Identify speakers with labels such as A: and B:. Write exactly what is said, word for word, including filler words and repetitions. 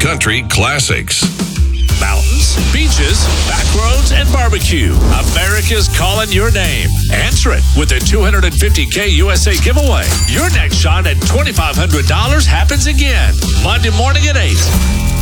A: country classics.
B: Mountains, beaches, back roads, and barbecue. America's calling your name. Answer it with the two hundred fifty K U S A giveaway. Your next shot at twenty-five hundred dollars happens again. Monday morning at eight.